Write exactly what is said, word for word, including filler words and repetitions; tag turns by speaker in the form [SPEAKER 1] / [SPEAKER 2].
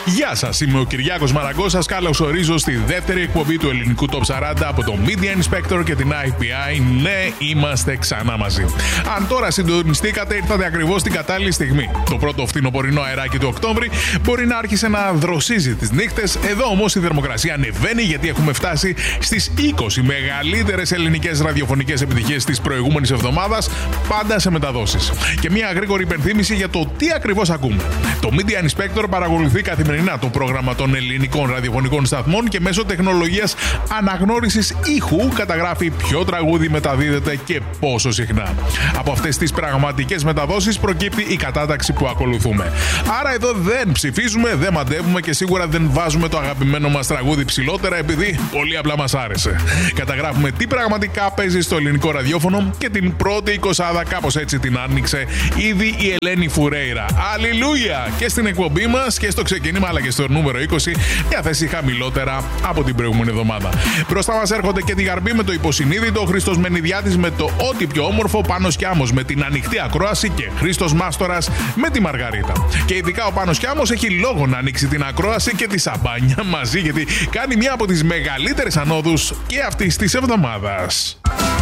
[SPEAKER 1] Γεια σας, είμαι ο Κυριάκος Μαραγκός. Σας καλωσορίζω στη δεύτερη εκπομπή του ελληνικού Top σαράντα από το Media Inspector και την άι πι άι. Ναι, είμαστε ξανά μαζί. Αν τώρα συντονιστήκατε, ήρθατε ακριβώς την κατάλληλη στιγμή. Το πρώτο φθινοπορεινό αεράκι του Οκτώβρη μπορεί να άρχισε να δροσίζει τις νύχτες. Εδώ όμως η θερμοκρασία ανεβαίνει, γιατί έχουμε φτάσει στις είκοσι μεγαλύτερες ελληνικές ραδιοφωνικές επιτυχίες της προηγούμενης εβδομάδας, πάντα σε μεταδόσεις. Και μια γρήγορη υπενθύμηση για το τι ακριβώς ακούμε. Το Media Inspector παρακολουθεί καθημερινά το πρόγραμμα των ελληνικών ραδιοφωνικών σταθμών και μέσω τεχνολογίας αναγνώρισης ήχου καταγράφει ποιο τραγούδι μεταδίδεται και πόσο συχνά. Από αυτές τις πραγματικές μεταδόσεις προκύπτει η κατάταξη που ακολουθούμε. Άρα εδώ δεν ψηφίζουμε, δεν μαντεύουμε και σίγουρα δεν βάζουμε το αγαπημένο μας τραγούδι ψηλότερα επειδή πολύ απλά μας άρεσε. Καταγράφουμε τι πραγματικά παίζει στο ελληνικό ραδιόφωνο και την πρώτη εικοσάδα, κάπως έτσι την άνοιξε ήδη η Ελένη Φουρέιρα. Αλληλούια! Και στην εκπομπή μας και στο ξεκίνημα αλλά και στο νούμερο είκοσι, μια θέση χαμηλότερα από την προηγούμενη εβδομάδα. Μπροστά μας έρχονται και τη Γαρμπή με το υποσυνείδητο, Χρήστος Μενιδιάτης με το ό,τι πιο όμορφο, Πάνος Κιάμος με την ανοιχτή ακρόαση και Χρήστος Μάστορας με τη Μαργαρίτα. Και ειδικά ο Πάνος Κιάμος έχει λόγο να ανοίξει την ακρόαση και τη σαμπάνια μαζί, γιατί κάνει μια από τις μεγαλύτερες ανόδους και αυτής της εβδομάδας.